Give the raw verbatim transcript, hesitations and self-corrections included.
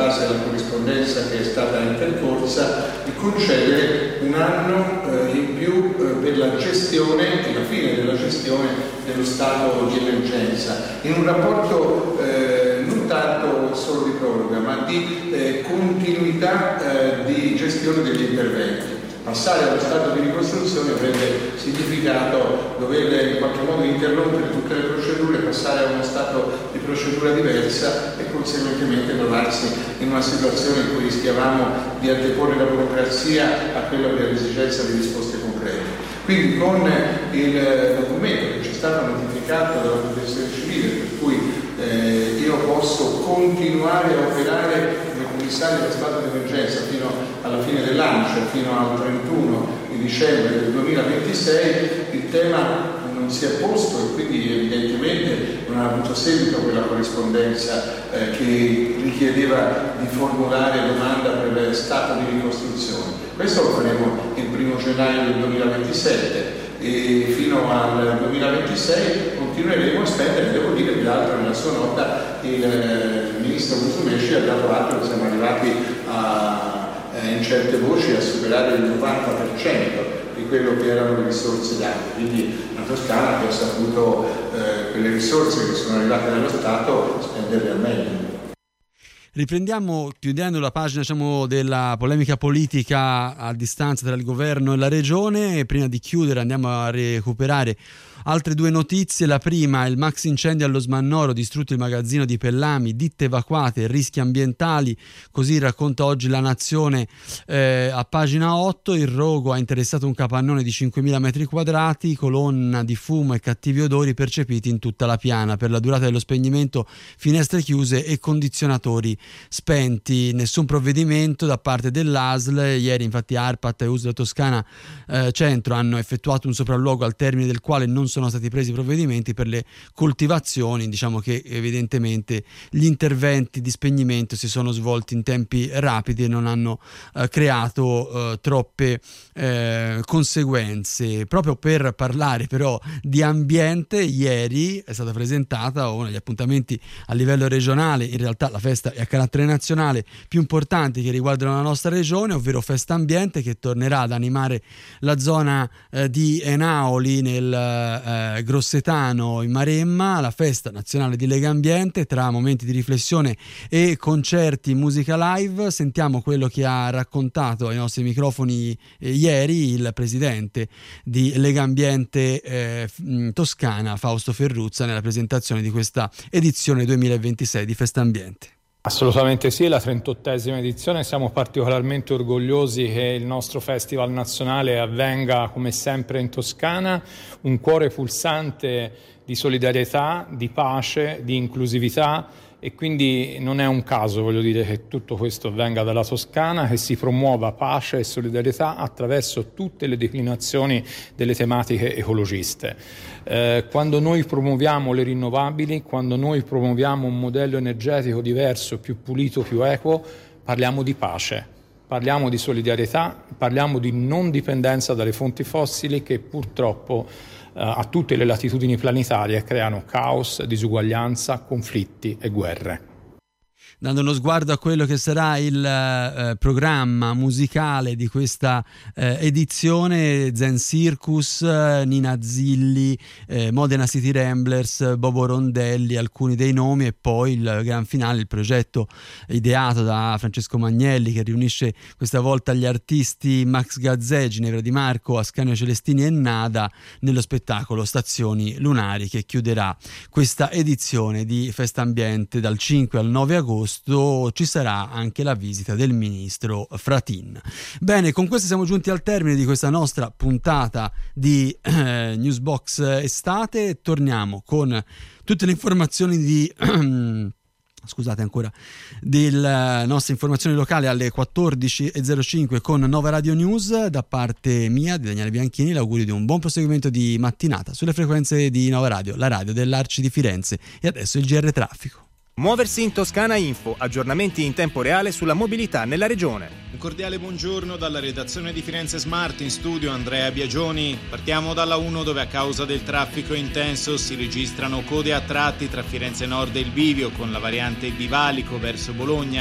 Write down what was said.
base della corrispondenza che è stata intercorsa, di concedere un anno eh, in più eh, per la gestione e la fine della gestione dello stato di emergenza, in un rapporto eh, non tanto solo di proroga, ma di eh, continuità eh, di gestione degli interventi. Passare allo stato di ricostruzione avrebbe significato dover in qualche modo interrompere tutte le procedure, passare a uno stato di procedura diversa e conseguentemente trovarsi in una situazione in cui rischiavamo di anteporre la burocrazia a quella che è l'esigenza di risposte concrete. Quindi con il documento che ci è stato notificato dalla Protezione Civile, per cui eh, io posso continuare a operare come commissario dello stato di emergenza fino alla fine dell'anno, cioè fino al trentuno di dicembre del duemilaventisei, il tema non si è posto e quindi evidentemente non ha avuto seguito quella corrispondenza eh, che richiedeva di formulare domanda per stato di ricostruzione. Questo lo faremo il primo gennaio del duemilaventisette e fino al duemilaventisei continueremo a spendere. Devo dire, peraltro, nella sua nota il, il ministro Musumeci ha dato atto che siamo arrivati a, eh, in certe voci a superare il novanta per cento di quello che erano le risorse date, quindi la Toscana che ha saputo eh, quelle risorse che sono arrivate dallo Stato spenderle al meglio. Riprendiamo, chiudendo la pagina, diciamo, della polemica politica a distanza tra il governo e la regione. Prima di chiudere andiamo a recuperare altre due notizie. La prima: il max incendio allo Smannoro, distrutto il magazzino di Pellami, ditte evacuate, rischi ambientali, così racconta oggi La Nazione eh, a pagina otto. Il rogo ha interessato un capannone di cinquemila metri quadrati, colonna di fumo e cattivi odori percepiti in tutta la piana. Per la durata dello spegnimento, finestre chiuse e condizionatori spenti. Nessun provvedimento da parte dell'A S L. Ieri infatti ARPAT e U S L Toscana eh, Centro hanno effettuato un sopralluogo al termine del quale non sono stati presi provvedimenti per le coltivazioni. Diciamo che evidentemente gli interventi di spegnimento si sono svolti in tempi rapidi e non hanno eh, creato eh, troppe eh, conseguenze. Proprio per parlare però di ambiente, ieri è stata presentata uno degli appuntamenti a livello regionale, in realtà la festa è a carattere nazionale, più importanti che riguardano la nostra regione, ovvero Festa Ambiente, che tornerà ad animare la zona eh, di Enaoli nel eh, Grossetano in Maremma, la festa nazionale di Lega Ambiente, tra momenti di riflessione e concerti, musica live. Sentiamo quello che ha raccontato ai nostri microfoni eh, ieri il presidente di Lega Ambiente eh, Toscana, Fausto Ferruzza, nella presentazione di questa edizione duemilaventisei di Festa Ambiente. Assolutamente sì, la trentottesima edizione. Siamo particolarmente orgogliosi che il nostro festival nazionale avvenga come sempre in Toscana, un cuore pulsante di solidarietà, di pace, di inclusività, e quindi non è un caso, voglio dire, che tutto questo avvenga dalla Toscana, che si promuova pace e solidarietà attraverso tutte le declinazioni delle tematiche ecologiste. Eh, quando noi promuoviamo le rinnovabili, quando noi promuoviamo un modello energetico diverso, più pulito, più equo, parliamo di pace, parliamo di solidarietà, parliamo di non dipendenza dalle fonti fossili che purtroppo a tutte le latitudini planetarie creano caos, disuguaglianza, conflitti e guerre. Dando uno sguardo a quello che sarà il eh, programma musicale di questa eh, edizione, Zen Circus, eh, Nina Zilli, eh, Modena City Ramblers, Bobo Rondelli, alcuni dei nomi, e poi il gran finale, il progetto ideato da Francesco Magnelli, che riunisce questa volta gli artisti Max Gazzè, Ginevra Di Marco, Ascanio Celestini e Nada, nello spettacolo Stazioni Lunari, che chiuderà questa edizione di Festa Ambiente dal cinque al nove agosto. Ci sarà anche la visita del ministro Fratin. Bene, con questo siamo giunti al termine di questa nostra puntata di eh, Newsbox estate. Torniamo con tutte le informazioni di scusate ancora delle nostre informazioni locali alle quattordici e zero cinque con Nova Radio News. Da parte mia, di Daniele Bianchini, l'augurio di un buon proseguimento di mattinata sulle frequenze di Nova Radio, la radio dell'Arci di Firenze. E adesso il G R Traffico. Muoversi in Toscana Info, aggiornamenti in tempo reale sulla mobilità nella regione. Un cordiale buongiorno dalla redazione di Firenze Smart, in studio Andrea Biagioni. Partiamo dalla uno, dove a causa del traffico intenso si registrano code a tratti tra Firenze Nord e il Bivio, con la variante Bivalico verso Bologna.